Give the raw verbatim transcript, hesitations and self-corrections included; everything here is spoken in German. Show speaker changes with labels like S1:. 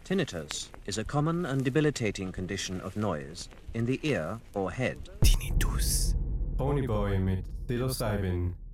S1: Tinnitus is a common and debilitating condition of noise in the ear or head.
S2: Tinnitus. Ponyboy mit psilocybin.